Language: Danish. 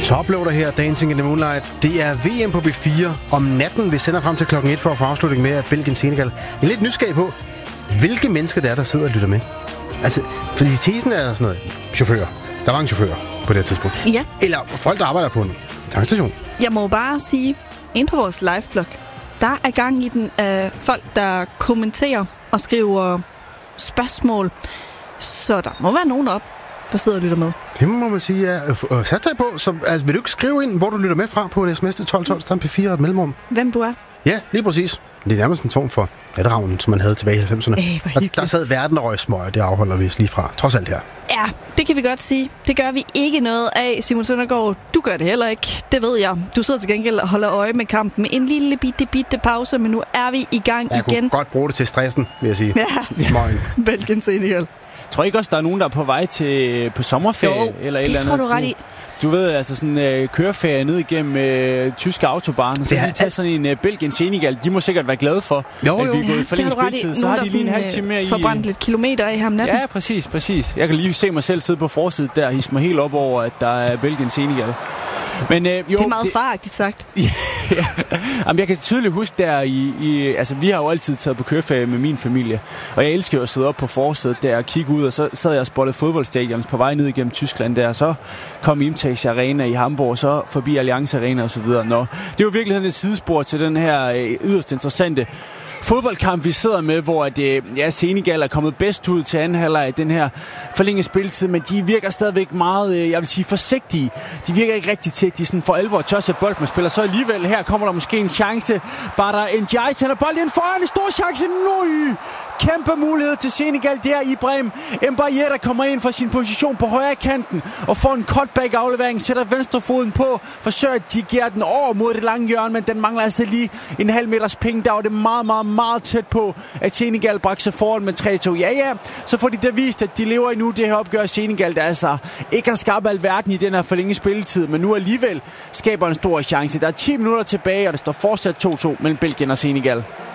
Toploader her, Dancing in the Moonlight. Det er VM på B4 om natten. Vi sender frem til klokken 1 for at få afslutning med Belgien-Senegal. Jeg er lidt nysgerrig på, hvilke mennesker det er, der sidder og lytter med. Altså, fordi tesen er sådan noget chauffører. Der er mange chauffører på det her tidspunkt. Ja. Eller folk, der arbejder på en tankstation. Jeg må bare sige, inde på vores liveblog, der er gang i den folk, der kommenterer og skriver spørgsmål. Så der må være nogen op, der sidder og lytter med. Det må man sige, ja. Sat dig på. Så, altså, vil du ikke skrive ind, hvor du lytter med fra på en sms til 1212, stamp P4 og et mellemrum? Hvem du er? Ja, lige præcis. Det er nærmest en form for natravnen, som man havde tilbage i 90'erne. Der sad verden og røg smøg, det afholder vi os lige fra. Trods alt her. Ja, det kan vi godt sige. Det gør vi ikke noget af, Simon Søndergaard. Du gør det heller ikke. Det ved jeg. Du sidder til gengæld og holder øje med kampen med en lille bitte pause, men nu er vi i gang igen. Jeg kunne godt bruge det til stressen, vil jeg sige. Ja, Belgien-Senegal. Jeg tror ikke også, der er nogen, der er på vej på sommerferie? Jo, eller et det eller tror andet. du ret i. Du ved, altså sådan køreferie ned igennem tyske autobahner, så lige tage sådan en Belgien-Senegal. De må sikkert være glade for, at vi er gået i forlænget spilletid. Så har de lige en halv time mere i. Forbrændt lidt kilometer af ham natten. Ja, præcis. Jeg kan lige se mig selv sidde på forsiden der og hisse mig helt op over, at der er Belgien-Senegal. Men, jo, det er meget faragtigt sagt. Ja. Jamen, jeg kan tydeligt huske der altså vi har jo altid taget på køreferie med min familie, og jeg elsker jo at sidde op på forsædet der og kigge ud, og så sad jeg og spottede fodboldstadions på vej ned igennem Tyskland der, og så kom Imtex Arena i Hamburg, og så forbi Allianz Arena og så videre. Nå, det er jo virkelig et sidespor til den her yderst interessante fodboldkamp, vi sidder med, hvor Senegal er kommet bedst ud til anden halvleg i den her forlængede spilletid, men de virker stadigvæk meget, jeg vil sige, forsigtige. De virker ikke rigtig til, at de sådan for alvor tør sætte bold med spiller. Så alligevel her kommer der måske en chance. Badar Ndiaye sender bolden ind foran, en stor chance. Nøj! Kæmpe mulighed til Senegal der i Ibrahim Mbaye, der kommer ind fra sin position på højre kanten og får en cutback-aflevering, sætter venstrefoden på, forsøger at dirigere den over mod det lange hjørne, men den mangler altså lige en halv meters penge. Der var det meget tæt på, at Senegal bragte sig foran med 3-2. Ja, så får de da vist, at de lever endnu det her opgør. Senegal, der altså ikke har skabt alverden i den her forlængede spilletid, men nu alligevel skaber en stor chance. Der er 10 minutter tilbage, og det står fortsat 2-2 mellem Belgien og Senegal.